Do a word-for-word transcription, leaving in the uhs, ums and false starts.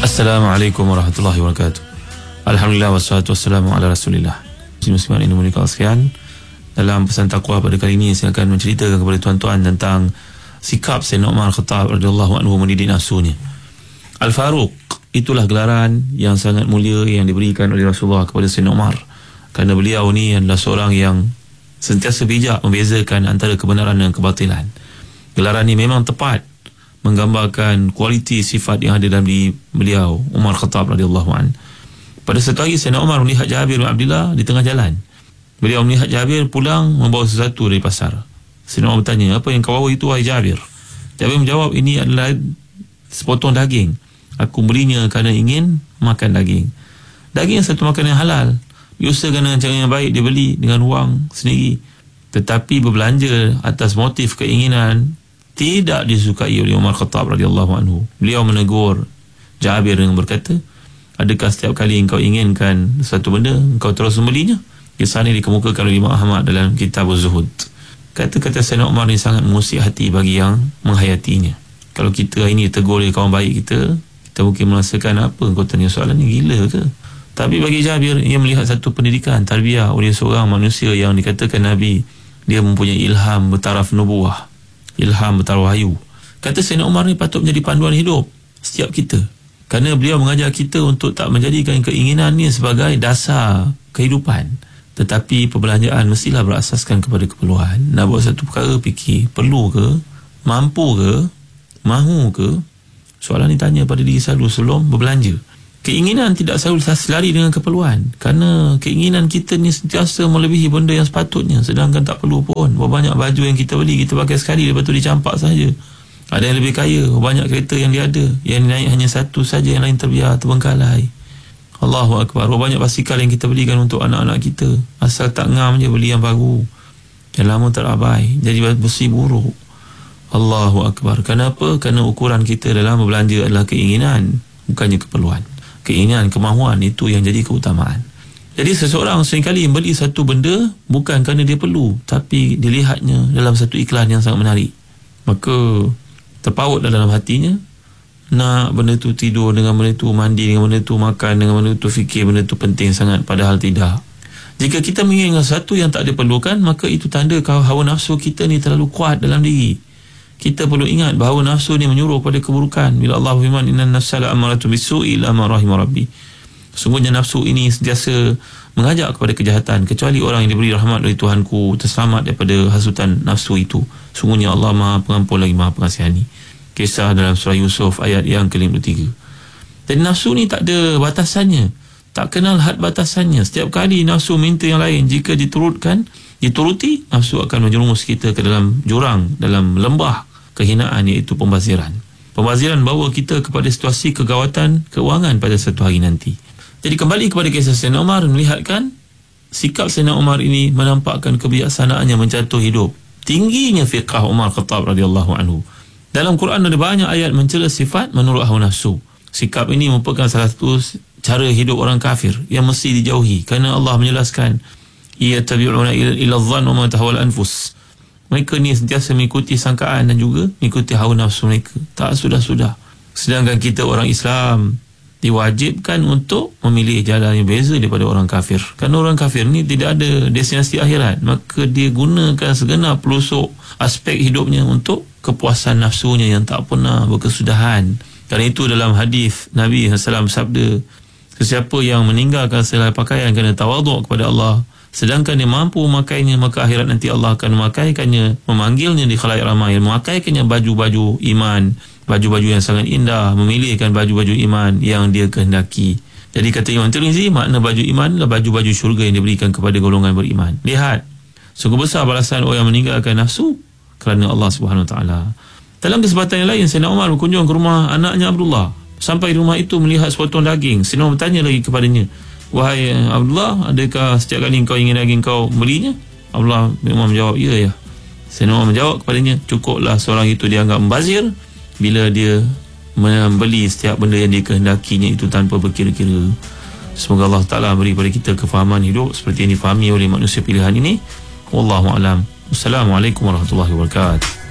Assalamualaikum warahmatullahi wabarakatuh. Alhamdulillah wassalatu wassalamu ala rasulillah. Muslimin ini mulia sekalian, dalam pesan taqwa pada kali ini saya akan menceritakan kepada tuan-tuan tentang sikap Sayyidina Umar Khattab radhiyallahu anhu mendidik nafsunya. Al-Faruq, itulah gelaran yang sangat mulia yang diberikan oleh Rasulullah kepada Sayyidina Umar, kerana beliau ni adalah seorang yang sentiasa bijak membezakan antara kebenaran dan kebatilan. Gelaran ini memang tepat menggambarkan kualiti sifat yang ada dalam diri beliau, Umar Khattab radhiyallahu anhu. Pada satu hari Sayyidina Umar melihat Jabir bin Abdullah di tengah jalan. Beliau melihat Jabir pulang membawa sesuatu dari pasar. Sayyidina Umar bertanya, "Apa yang kau bawa itu, wahai Jabir?" Jabir menjawab, "Ini adalah sepotong daging. Aku belinya kerana ingin makan daging." Daging satu makanan yang halal, diusahakan dengan cara yang baik, dia beli dengan wang sendiri. Tetapi berbelanja atas motif keinginan tidak disukai oleh Umar Khattab radhiyallahu anhu. Beliau menegur Jabir dengan berkata, "Adakah setiap kali engkau inginkan satu benda, engkau terus membelinya?" Kisah ini dikemukakan oleh Imam Ahmad dalam kitab Az-Zuhud. Kata-kata Sayyidina Umar ni sangat mengusik hati bagi yang menghayatinya. Kalau kita hari ini tegur oleh kawan baik kita, kita mungkin merasakan, apa engkau tanya soalan ni, gila ke? Tapi bagi Jabir, ia melihat satu pendidikan tarbiyah oleh seorang manusia yang dikatakan Nabi, dia mempunyai ilham bertaraf nubuah, ilham bertaraf wahyu. Kata Sayyidina Umar ni patut menjadi panduan hidup setiap kita, kerana beliau mengajar kita untuk tak menjadikan keinginan ni sebagai dasar kehidupan, tetapi perbelanjaan mestilah berasaskan kepada keperluan. Nak buat satu perkara, fikir, perlu ke, mampu ke, mahu ke? Soalan ni tanya pada diri selalu sebelum berbelanja. Keinginan tidak selalu selari dengan keperluan, kerana keinginan kita ni sentiasa melebihi benda yang sepatutnya, sedangkan tak perlu pun. Berapa banyak baju yang kita beli, kita pakai sekali, lepas tu dicampak saja. Ada yang lebih kaya, banyak kereta yang dia ada, yang naik hanya satu saja, yang lain terbiar, terbengkalai. Allahu Akbar. Berapa banyak basikal yang kita belikan untuk anak-anak kita, asal tak ngam je beli yang baru, yang lama terabai, jadi besi buruk. Allahu Akbar. Kenapa? Kerana ukuran kita dalam berbelanja adalah keinginan, bukannya keperluan. Keinginan, kemahuan, itu yang jadi keutamaan. Jadi seseorang seringkali membeli satu benda bukan kerana dia perlu, tapi dilihatnya dalam satu iklan yang sangat menarik, maka terpaut dalam hatinya, nak benda tu, tidur dengan benda tu, mandi dengan benda tu, makan dengan benda tu, fikir benda tu penting sangat, padahal tidak. Jika kita menginginkan sesuatu yang tak diperlukan, maka itu tanda kalau hawa nafsu kita ni terlalu kuat dalam diri. Kita perlu ingat bahawa nafsu ni menyuruh pada keburukan. Bila Allah firman, "Innan nafsa la'amaratu bisu'i illa ma rahima rabbi." Sungguhnya nafsu ini sentiasa mengajak kepada kejahatan, kecuali orang yang diberi rahmat oleh Tuhanku terselamat daripada hasutan nafsu itu. Sungguhnya Allah Maha Pengampun lagi Maha Pengasihani. Kisah dalam surah Yusuf ayat yang ke lima puluh tiga. Dan nafsu ni tak ada batasannya, tak kenal had batasannya. Setiap kali nafsu minta yang lain, jika diturutkan, dituruti, nafsu akan menjerumus kita ke dalam jurang, dalam lembah kehinaan, iaitu pembaziran. Pembaziran bawa kita kepada situasi kegawatan keuangan pada satu hari nanti. Jadi kembali kepada kisah Sayyidina Umar, melihatkan sikap Sayyidina Umar ini menampakkan kebijaksanaannya mencatur hidup, tingginya fiqah Umar Khattab radhiyallahu anhu. Dalam Quran ada banyak ayat mencela sifat menurut hawa nafsu. Sikap ini merupakan salah satu cara hidup orang kafir yang mesti dijauhi, kerana Allah menjelaskan, "Yattabi'una ila adh-dhann wa ma tahawal anfus." Mereka ni sentiasa mengikuti sangkaan dan juga mengikuti hawa nafsu mereka, tak sudah-sudah. Sedangkan kita orang Islam diwajibkan untuk memilih jalan yang berbeza daripada orang kafir. Kerana orang kafir ni tidak ada destinasi akhirat, maka dia gunakan segenap pelusuk aspek hidupnya untuk kepuasan nafsunya yang tak pernah berkesudahan. Kerana itu dalam hadis Nabi sallallahu alaihi wasallam sabda, "Sesiapa yang meninggalkan selai pakaian kerana tawaduk kepada Allah, sedangkan dia mampu memakainya, maka akhirat nanti Allah akan memakaikannya, memanggilnya di khalayak ramai, memakaikannya baju-baju iman, baju-baju yang sangat indah, memilihkan baju-baju iman yang dia kehendaki." Jadi kata Imam Tirmizi, makna baju iman adalah baju-baju syurga yang diberikan kepada golongan beriman. Lihat, sungguh besar balasan orang yang meninggalkan nafsu kerana Allah Subhanahu Wa Taala. Dalam kesempatan yang lain, Sayyidina Umar berkunjung ke rumah anaknya Abdullah. Sampai rumah itu melihat sepotong daging. Sayyidina Umar bertanya lagi kepadanya, "Wahai Abdullah, adakah setiap kali kau ingin daging kau belinya?" Abdullah memang menjawab, "Ya, ya." Sayyidina Umar menjawab kepadanya, "Cukuplah seorang itu dianggap membazir bila dia membeli setiap benda yang dikehendakinya itu tanpa berkira-kira." Semoga Allah Ta'ala beri kepada kita kefahaman hidup seperti yang difahami oleh manusia pilihan ini. Wallahu a'lam. Wassalamualaikum warahmatullahi wabarakatuh.